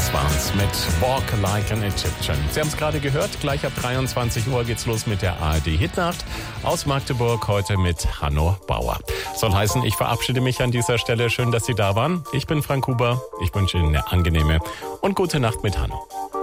Das war's mit Walk Like an Egyptian. Sie haben es gerade gehört, gleich ab 23 Uhr geht's los mit der ARD-Hitnacht aus Magdeburg, heute mit Hanno Bauer. Soll heißen, ich verabschiede mich an dieser Stelle. Schön, dass Sie da waren. Ich bin Frank Huber. Ich wünsche Ihnen eine angenehme und gute Nacht mit Hanno.